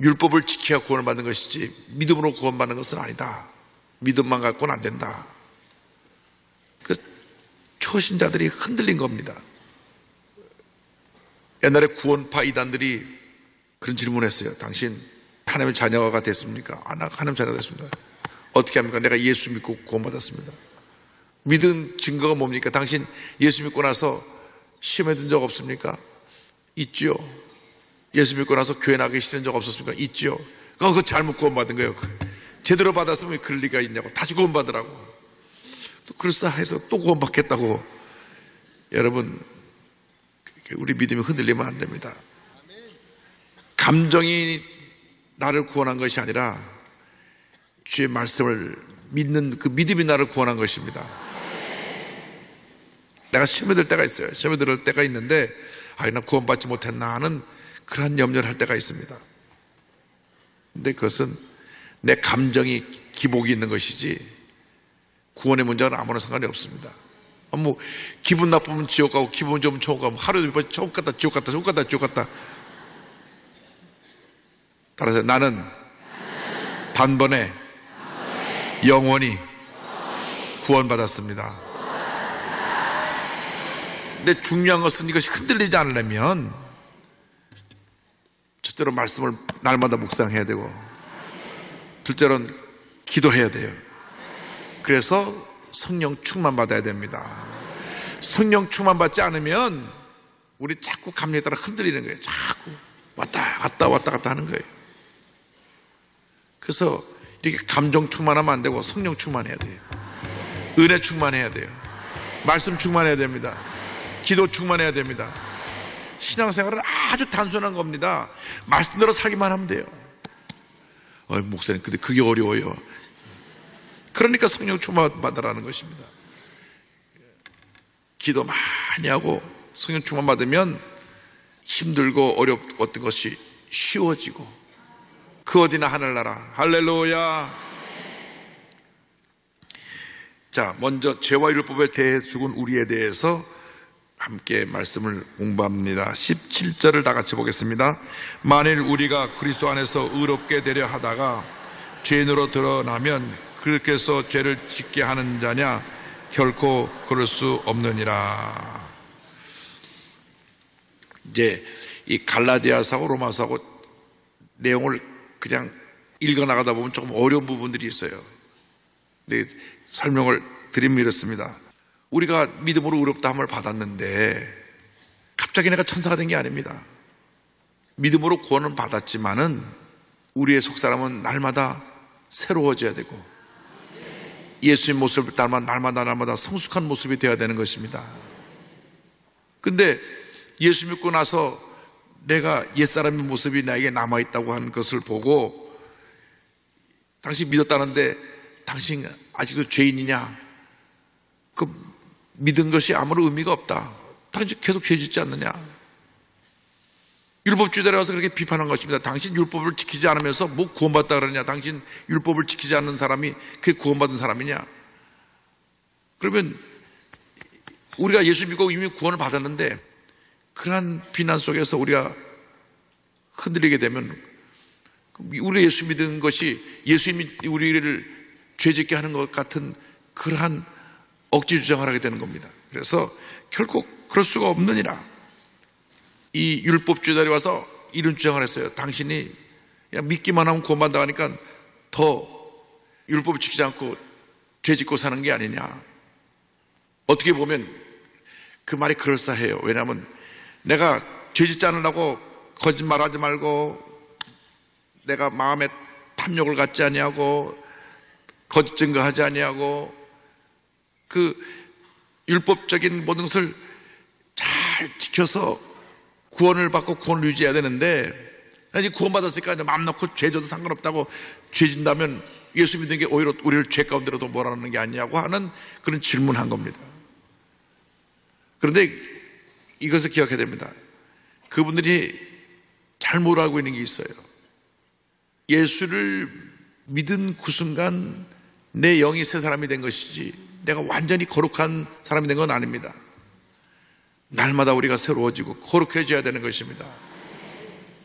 율법을 지켜야 구원을 받는 것이지 믿음으로 구원받는 것은 아니다. 믿음만 갖고는 안 된다. 그 초신자들이 흔들린 겁니다. 옛날에 구원파 이단들이 그런 질문을 했어요. 당신 하나님의 자녀가 됐습니까? 나 하나님의 자녀가 됐습니다. 어떻게 합니까? 내가 예수 믿고 구원받았습니다. 믿은 증거가 뭡니까? 당신 예수 믿고 나서 시험에 든 적 없습니까? 있지요. 예수 믿고 나서 교회 나가기 싫은 적 없었습니까? 있지요. 그거 잘못 구원받은 거예요. 제대로 받았으면 그럴 리가 있냐고. 다시 구원받으라고. 또 그럴싸해서 또 구원받겠다고. 여러분, 우리 믿음이 흔들리면 안 됩니다. 감정이 나를 구원한 것이 아니라 주의 말씀을 믿는 그 믿음이 나를 구원한 것입니다. 내가 시험에 들 때가 있어요. 시험에 들 때가 있는데 나 구원받지 못했나 하는 그러한 염려를 할 때가 있습니다. 근데 그것은 내 감정이 기복이 있는 것이지 구원의 문제는 아무런 상관이 없습니다. 기분 나쁘면 지옥 가고 기분 좋으면 천국 가고 하루에 몇 번 천국 갔다 지옥 갔다 천국 갔다 지옥 갔다. 따라서 나는 단번에 영원히 구원받았습니다. 근데 중요한 것은 이것이 흔들리지 않으려면 첫째로 말씀을 날마다 묵상해야 되고 둘째로는 기도해야 돼요. 그래서 성령 충만 받아야 됩니다. 성령 충만 받지 않으면 우리 자꾸 감정에 따라 흔들리는 거예요. 자꾸 왔다 갔다 하는 거예요. 그래서 이렇게 감정 충만하면 안 되고 성령 충만해야 돼요. 은혜 충만해야 돼요. 말씀 충만해야 됩니다. 기도 충만해야 됩니다. 신앙생활은 아주 단순한 겁니다. 말씀대로 살기만 하면 돼요. 목사님, 근데 그게 어려워요. 그러니까 성령 충만 받으라는 것입니다. 기도 많이 하고 성령 충만 받으면 힘들고 어려웠던 것이 쉬워지고 그 어디나 하늘나라. 할렐루야. 자, 먼저 죄와 율법에 대해 죽은 우리에 대해서 함께 말씀을 공부합니다. 17절을 다 같이 보겠습니다. 만일 우리가 그리스도 안에서 의롭게 되려 하다가 죄인으로 드러나면 그렇게서 죄를 짓게 하는 자냐? 결코 그럴 수 없느니라. 이제 이 갈라디아서하고 로마서하고 내용을 그냥 읽어나가다 보면 조금 어려운 부분들이 있어요. 근데 설명을 드리면 이렇습니다. 우리가 믿음으로 의롭다 함을 받았는데 갑자기 내가 천사가 된 게 아닙니다. 믿음으로 구원은 받았지만은 우리의 속사람은 날마다 새로워져야 되고 예수님 모습을 닮아 날마다 성숙한 모습이 되어야 되는 것입니다. 근데 예수 믿고 나서 내가 옛사람의 모습이 나에게 남아있다고 하는 것을 보고 당신 믿었다는데 당신 아직도 죄인이냐? 그 믿은 것이 아무런 의미가 없다. 당신 계속 죄 짓지 않느냐? 율법주의자에 와서 그렇게 비판한 것입니다. 당신 율법을 지키지 않으면서 뭐 구원받다 그러냐? 당신 율법을 지키지 않는 사람이 그게 구원받은 사람이냐? 그러면 우리가 예수 믿고 이미 구원을 받았는데 그러한 비난 속에서 우리가 흔들리게 되면 우리 예수 믿은 것이 예수님이 우리를 죄짓게 하는 것 같은 그러한 억지 주장을 하게 되는 겁니다. 그래서 결코 그럴 수가 없느니라. 이 율법주의자들이 와서 이런 주장을 했어요. 당신이 그냥 믿기만 하면 구원받는다 하니까 더 율법을 지키지 않고 죄 짓고 사는 게 아니냐. 어떻게 보면 그 말이 그럴싸해요. 왜냐하면 내가 죄 짓지 않으려고 거짓말하지 말고 내가 마음에 탐욕을 갖지 아니하고 거짓 증거하지 아니하고 그 율법적인 모든 것을 잘 지켜서 구원을 받고 구원을 유지해야 되는데 이제 구원받았으니까 이제 마음 놓고 죄 져도 상관없다고 죄 진다면 예수 믿는 게 오히려 우리를 죄 가운데로도 몰아넣는 게 아니냐고 하는 그런 질문한 겁니다. 그런데 이것을 기억해야 됩니다. 그분들이 잘못 알고 있는 게 있어요. 예수를 믿은 그 순간 내 영이 새 사람이 된 것이지 내가 완전히 거룩한 사람이 된 건 아닙니다. 날마다 우리가 새로워지고 거룩해져야 되는 것입니다.